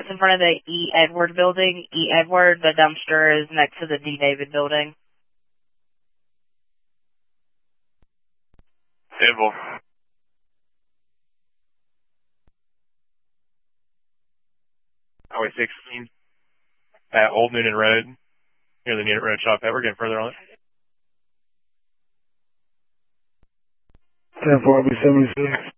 just in front of the E. Edward building. E. Edward, the dumpster is next to the D. David building. Table. Highway 16 at Old Noonan Road, near the Noonan Road shop. We're getting further on it. 10-4, 76.